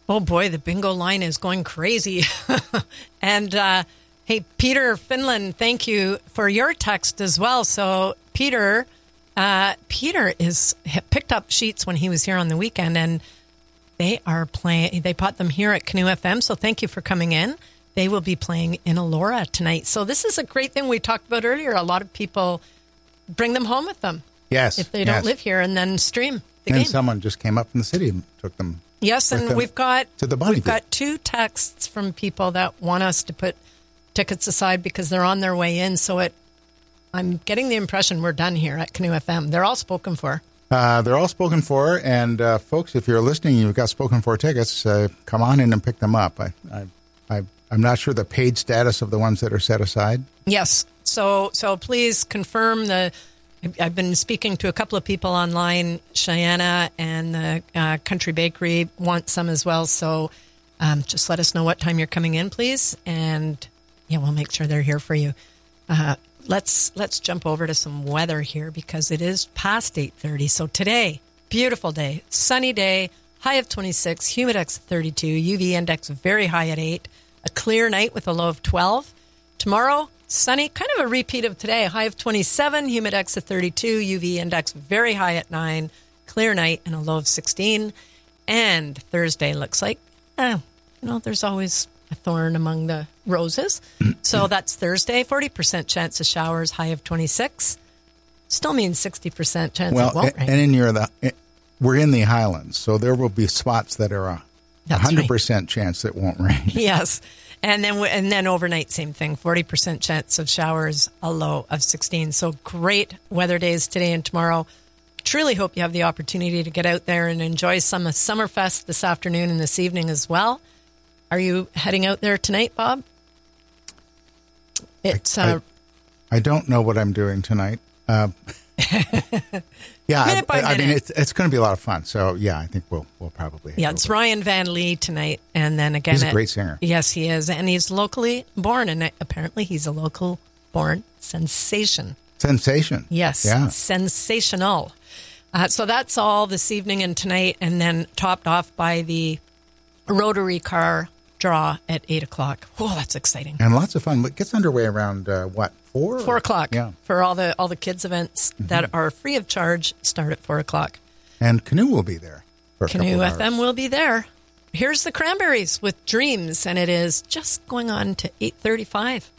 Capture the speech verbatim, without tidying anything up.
Oh, boy, the bingo line is going crazy. and, uh, hey, Peter Finland, thank you for your text as well. So, Peter, uh, Peter is picked up sheets when he was here on the weekend, and they are playing, they bought them here at Canoe F M, so thank you for coming in. They will be playing in Elora tonight. So this is a great thing we talked about earlier. A lot of people bring them home with them. Yes. If they don't yes. live here, and then stream the and game. someone just came up from the city and took them. Yes, and we've got to the Bonnie we've Group. got two texts from people that want us to put tickets aside because they're on their way in. So it, I'm getting the impression we're done here at Canoe F M. They're all spoken for. Uh, they're all spoken for, and uh, folks, if you're listening, you've got spoken for tickets. Uh, come on in and pick them up. I, I, I, I'm not sure the paid status of the ones that are set aside. Yes, so so please confirm the. I've been speaking to a couple of people online. Cheyenne and the uh, Country Bakery want some as well. So um, just let us know what time you're coming in, please, and yeah, we'll make sure they're here for you. Uh, let's let's jump over to some weather here because it is past eight thirty. So today, beautiful day, sunny day, high of twenty-six, humidex thirty-two, U V index very high at eight, a clear night with a low of twelve. Tomorrow, sunny, kind of a repeat of today, high of twenty-seven, humidex at thirty-two, U V index very high at nine, clear night and a low of sixteen. And Thursday looks like, eh, you know, there's always a thorn among the roses. So that's Thursday, forty percent chance of showers, high of twenty-six. Still means sixty percent chance well, it won't rain. And in your, the, we're in the Highlands, so there will be spots that are a one hundred percent right. chance it won't rain. Yes. And then and then overnight, same thing, forty percent chance of showers, a low of sixteen. So great weather days today and tomorrow. Truly hope you have the opportunity to get out there and enjoy some of Summerfest this afternoon and this evening as well. Are you heading out there tonight, Bob? It's. I, uh, I, I don't know what I'm doing tonight. Uh, yeah, minute by I, I minute. mean, it's, it's going to be a lot of fun. So, yeah, I think we'll we'll probably. Yeah, it's Ryan Van Lee tonight. And then again. He's a at, great singer. Yes, he is. And he's locally born. And apparently he's a local born sensation. Sensation. Yes. Yeah. Sensational. Uh, so that's all this evening and tonight. And then topped off by the Rotary car draw at eight o'clock. Oh, that's exciting. And lots of fun. It gets underway around, uh, what, four? Four o'clock. Yeah. For all the all the kids' events mm-hmm. that are free of charge start at four o'clock. And Canoe will be there. For a Canoe F M will be there. Here's the Cranberries with Dreams, and it is just going on to eight thirty-five.